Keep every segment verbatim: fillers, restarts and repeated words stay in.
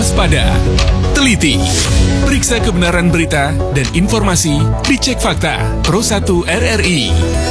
waspada, teliti, periksa kebenaran berita dan informasi, dicek fakta. Pro satu R R I.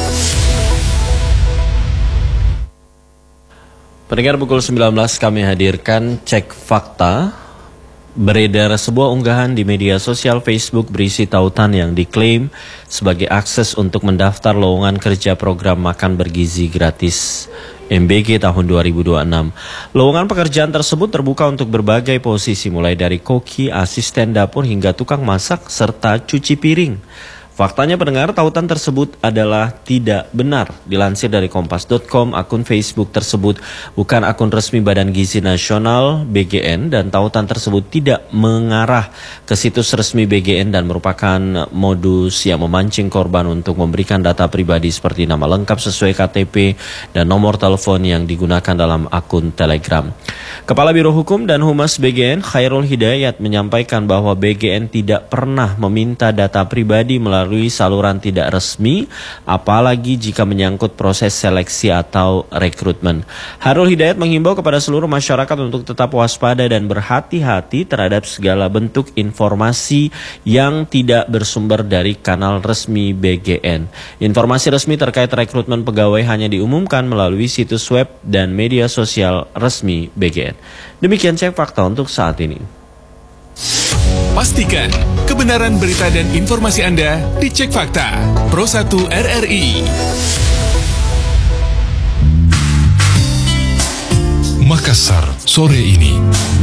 Pendengar, pukul sembilan belas kami hadirkan Cek Fakta. Beredar sebuah unggahan di media sosial Facebook berisi tautan yang diklaim sebagai akses untuk mendaftar lowongan kerja program makan bergizi gratis M B G tahun dua ribu dua puluh enam. Lowongan pekerjaan tersebut terbuka untuk berbagai posisi mulai dari koki, asisten dapur hingga tukang masak serta cuci piring. Faktanya pendengar, tautan tersebut adalah tidak benar. Dilansir dari kompas titik com, akun Facebook tersebut bukan akun resmi Badan Gizi Nasional B G N dan tautan tersebut tidak mengarah ke situs resmi B G N dan merupakan modus yang memancing korban untuk memberikan data pribadi seperti nama lengkap sesuai K T P dan nomor telepon yang digunakan dalam akun Telegram. Kepala Biro Hukum dan Humas B G N, Khairul Hidayat, menyampaikan bahwa B G N tidak pernah meminta data pribadi melalui melalui saluran tidak resmi, apalagi jika menyangkut proses seleksi atau rekrutmen. Khairul Hidayat menghimbau kepada seluruh masyarakat untuk tetap waspada dan berhati-hati terhadap segala bentuk informasi yang tidak bersumber dari kanal resmi B G N. Informasi resmi terkait rekrutmen pegawai hanya diumumkan melalui situs web dan media sosial resmi B G N. Demikian Cek Fakta untuk saat ini. Pastikan kebenaran berita dan informasi Anda dicek fakta. Pro satu R R I. Makassar sore ini.